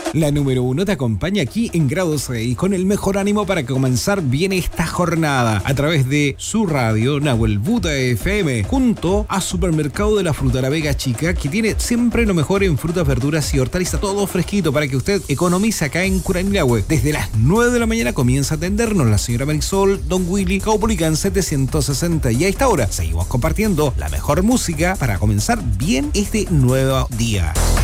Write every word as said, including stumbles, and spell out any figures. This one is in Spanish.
La número uno te acompaña aquí en Grado seis con el mejor ánimo para comenzar bien esta jornada a través de su radio Nahuel Buta F M junto a Supermercado de la Fruta La Vega Chica, que tiene siempre lo mejor en frutas, verduras y hortalizas, todo fresquito para que usted economice acá en Curanilahue. Desde las nueve de la mañana comienza a atendernos la señora Marisol, Don Willy, Caupolicán setecientos sesenta, y a esta hora seguimos compartiendo la mejor música para comenzar bien este nuevo día.